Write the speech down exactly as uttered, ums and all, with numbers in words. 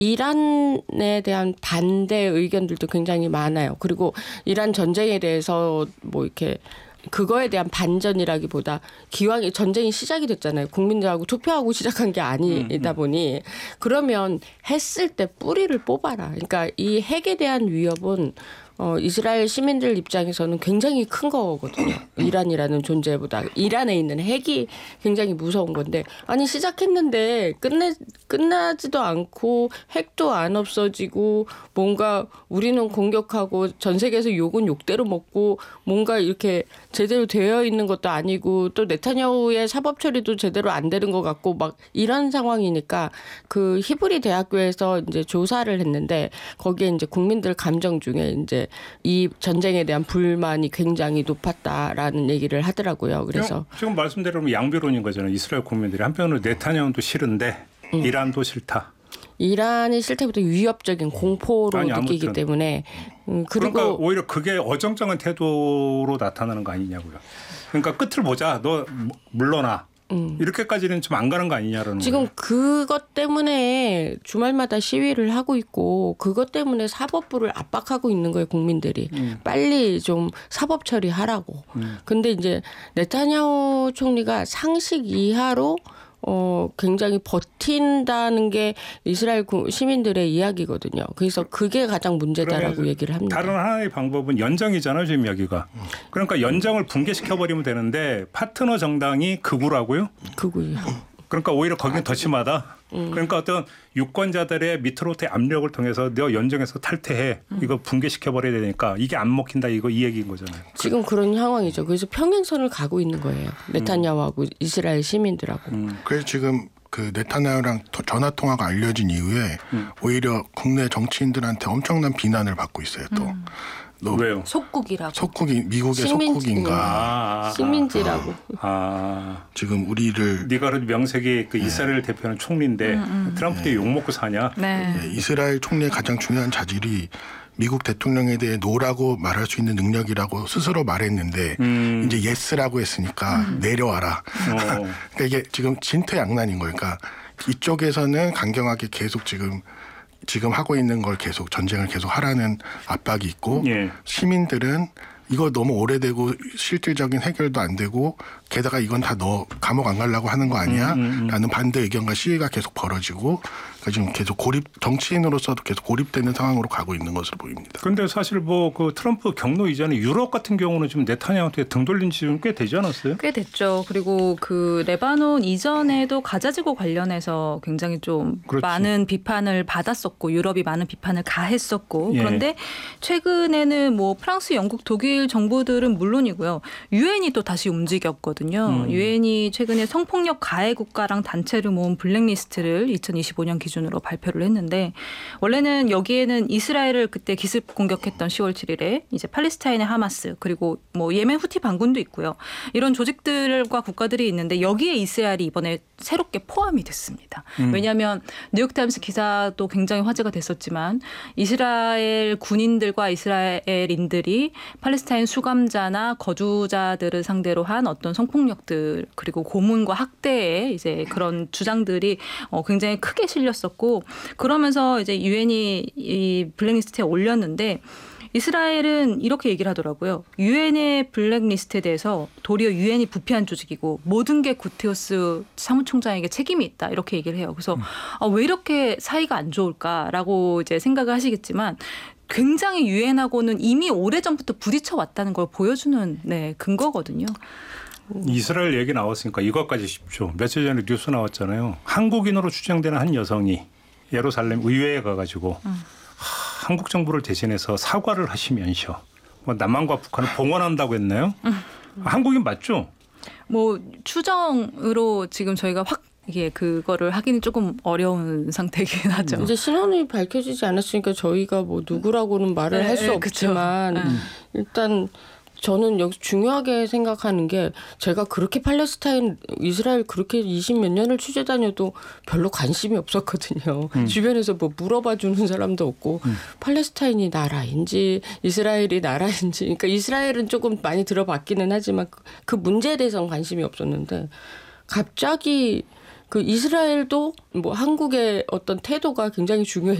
이란에 대한 반대 의견들도 굉장히 많아요. 그리고 이란 전쟁에 대해서 뭐 이렇게 그거에 대한 반전이라기보다 기왕 전쟁이 시작이 됐잖아요. 국민들하고 투표하고 시작한 게 아니다 보니 그러면 했을 때 뿌리를 뽑아라. 그러니까 이 핵에 대한 위협은 어, 이스라엘 시민들 입장에서는 굉장히 큰 거거든요. 이란이라는 존재보다. 이란에 있는 핵이 굉장히 무서운 건데 아니 시작했는데 끝내, 끝나지도 않고 핵도 안 없어지고 뭔가 우리는 공격하고 전 세계에서 욕은 욕대로 먹고 뭔가 이렇게 제대로 되어 있는 것도 아니고 또 네타냐후의 사법 처리도 제대로 안 되는 것 같고 막 이런 상황이니까 그 히브리 대학교에서 이제 조사를 했는데 거기에 이제 국민들 감정 중에 이제 이 전쟁에 대한 불만이 굉장히 높았다라는 얘기를 하더라고요. 그래서 지금 말씀대로 양비론인 거잖아요. 이스라엘 국민들이 한편으로 네타냐후도 싫은데 음. 이란도 싫다. 이란이 싫다보다 위협적인 공포로 아니, 느끼기 아무튼. 때문에 음, 그리고 그러니까 오히려 그게 어정쩡한 태도로 나타나는 거 아니냐고요. 그러니까 끝을 보자. 너 물러나. 음. 이렇게까지는 좀 안 가는 거 아니냐라는 지금 거예요. 그것 때문에 주말마다 시위를 하고 있고 그것 때문에 사법부를 압박하고 있는 거예요. 국민들이. 음. 빨리 좀 사법 처리하라고. 음. 근데 이제 네타냐후 총리가 상식 이하로 어, 굉장히 버틴다는 게 이스라엘 시민들의 이야기거든요. 그래서 그게 가장 문제다라고 얘기를 합니다. 다른 하나의 방법은 연정이잖아요. 지금 여기가. 그러니까 연정을 붕괴시켜버리면 되는데 파트너 정당이 극우라고요? 극우요. 그러니까 오히려 거기는 더 심하다. 음. 그러니까 어떤 유권자들의 밑으로부터 압력을 통해서 너 연정에서 탈퇴해. 음. 이거 붕괴시켜버려야 되니까 이게 안 먹힌다. 이거 이 얘기인 거잖아요. 지금 그런 상황이죠. 그래서 평행선을 가고 있는 거예요. 네타냐후하고 음. 이스라엘 시민들하고. 음. 그래서 지금 그 네타냐후랑 전화 통화가 알려진 이후에 음. 오히려 국내 정치인들한테 엄청난 비난을 받고 있어요. 또. 음. 너 왜요? 속국이라고. 속국이 미국의 식민지, 속국인가? 아, 아, 식민지라고. 아, 아. 지금 우리를 네가 명색이 그 이스라엘을 네. 대표하는 총리인데 음, 음. 트럼프 때 욕 먹고 사냐? 네. 네. 이스라엘 총리의 가장 중요한 자질이 미국 대통령에 대해 노라고 말할 수 있는 능력이라고 스스로 말했는데 음. 이제 예스라고 했으니까 음. 내려와라. 어. 그러니까 이게 지금 진퇴양난인 거예요. 그러니까 이쪽에서는 강경하게 계속 지금 지금 하고 있는 걸 계속 전쟁을 계속 하라는 압박이 있고 예. 시민들은 이거 너무 오래되고 실질적인 해결도 안 되고 게다가 이건 다 너 감옥 안 가려고 하는 거 아니야? 음, 음, 음. 라는 반대 의견과 시위가 계속 벌어지고 그러니까 지금 계속 고립 정치인으로서도 계속 고립되는 상황으로 가고 있는 것으로 보입니다. 그런데 사실 뭐 그 트럼프 경로 이전에 유럽 같은 경우는 지금 네타냐후한테 등 돌린 지 좀 꽤 되지 않았어요? 꽤 됐죠. 그리고 그 레바논 이전에도 가자지구 관련해서 굉장히 좀 그렇지. 많은 비판을 받았었고 유럽이 많은 비판을 가했었고 예. 그런데 최근에는 뭐 프랑스, 영국, 독일 정부들은 물론이고요. 유엔이 또 다시 움직였거든요. 음. 유엔이 최근에 성폭력 가해 국가랑 단체를 모은 블랙리스트를 이천이십오 년 기준으로 발표를 했는데 원래는 여기에는 이스라엘을 그때 기습 공격했던 시월 칠일에 이제 팔레스타인의 하마스 그리고 뭐 예멘 후티 반군도 있고요. 이런 조직들과 국가들이 있는데 여기에 이스라엘이 이번에 새롭게 포함이 됐습니다. 음. 왜냐하면 뉴욕타임스 기사도 굉장히 화제가 됐었지만 이스라엘 군인들과 이스라엘인들이 팔레스타인 수감자나 거주자들을 상대로 한 어떤 성폭력들 그리고 고문과 학대의 이제 그런 주장들이 어 굉장히 크게 실렸었고 그러면서 이제 유엔이 이 블랙리스트에 올렸는데 이스라엘은 이렇게 얘기를 하더라고요. 유엔의 블랙리스트에 대해서 도리어 유엔이 부패한 조직이고 모든 게 구테우스 사무총장에게 책임이 있다 이렇게 얘기를 해요. 그래서 음. 아, 왜 이렇게 사이가 안 좋을까라고 이제 생각을 하시겠지만 굉장히 유엔하고는 이미 오래전부터 부딪혀 왔다는 걸 보여주는 네, 근거거든요. 이스라엘 얘기 나왔으니까 이것까지 쉽죠. 며칠 전에 뉴스 나왔잖아요. 한국인으로 추정되는 한 여성이 예루살렘 의회에 가가지고 음. 하, 한국 정부를 대신해서 사과를 하시면서 뭐 남한과 북한을 봉헌한다고 했나요? 음. 한국인 맞죠? 뭐 추정으로 지금 저희가 확 이게 그거를 하기는 조금 어려운 상태이긴 하죠. 이제 신원이 밝혀지지 않았으니까 저희가 뭐 누구라고는 말을 네, 할 수 네, 없지만 음. 일단 저는 여기서 중요하게 생각하는 게 제가 그렇게 팔레스타인, 이스라엘 그렇게 이십 몇 년을 취재 다녀도 별로 관심이 없었거든요. 음. 주변에서 뭐 물어봐 주는 사람도 없고 음. 팔레스타인이 나라인지 이스라엘이 나라인지 그러니까 이스라엘은 조금 많이 들어봤기는 하지만 그 문제에 대해서는 관심이 없었는데 갑자기 그 이스라엘도 뭐 한국의 어떤 태도가 굉장히 중요해.